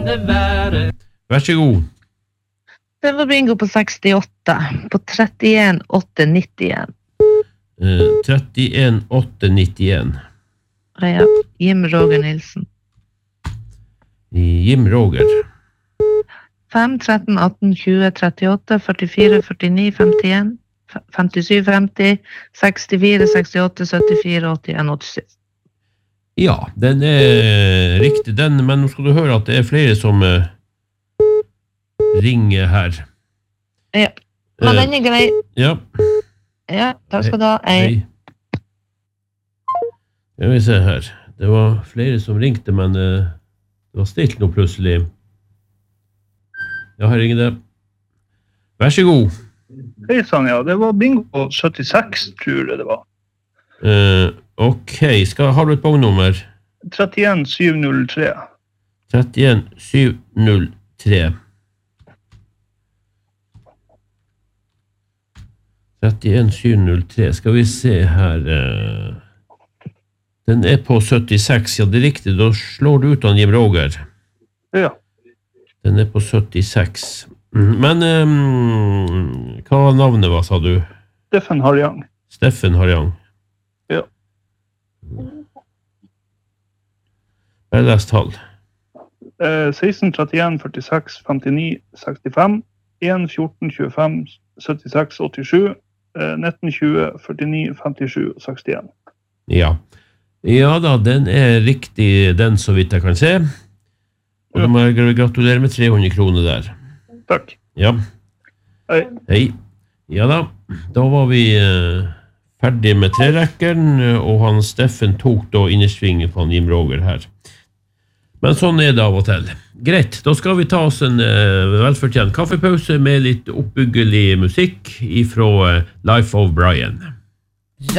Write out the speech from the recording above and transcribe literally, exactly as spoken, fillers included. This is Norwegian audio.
Vær så god. Det var bingo på sekstiåtte, på trettien åtte nittien. Uh, trettien åtte nittien. Ja, Jim Roger Nilsen. Jim Roger. fem tretten atten tjue trettiåtte førtifire førtini femtien femtisju femti sekstifire sekstiåtte syttifire åttien åttisju. Ja, den er riktig den, men nå skal du høre at det er flere som uh, ringer her. Ja, men den er grei. Ja. Ja, takk skal du ha. Hei. Jeg vil se her. Det var flere som ringte, men uh, det var stilt nå plutselig. Ja, her ringer det. Vær så god. Hei, Sanja. Det var bingo på syttiseks, tror jeg det var. Uh, ok, skal, har du et bongnummer? trettien syv null tre. trettien syv null tre. trettien syv null tre. Skal vi se her. Uh, den er på syttiseks. Ja, det er riktig. Da slår du ut av Jim Roger. Ja. Den er på syttiseks. Men um, hva navnet var, sa du? Steffen Harjang. Steffen Harjang. Ja. Jeg har lest tall. Eh, seksten trettien førtiseks femtini sekstifem en fjorten tjuefem syttiseks åttisju eh, nitten tjue førtini femtisju sekstien. Ja. Ja da, den er riktig, den så vidt jeg kan se. Og da må jeg gratulere med tre hundre kroner der. Takk. Ja. Hei. Hei. Ja da, da var vi uh, ferdig med trerekkeren, og han Steffen tok da innersvingen på han Jim Roger her. Men sånn er det av og til. Greit, da skal vi ta oss en uh, velfortjent kaffepause med litt oppbyggelig musikk ifra uh, Life of Brian.